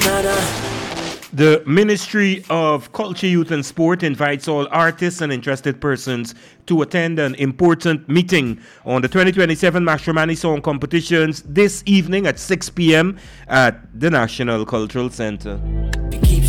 The Ministry of Culture, Youth and Sport invites all artists and interested persons to attend an important meeting on the 2027 Mashramani Song Competitions this evening at 6 p.m. at the National Cultural Center.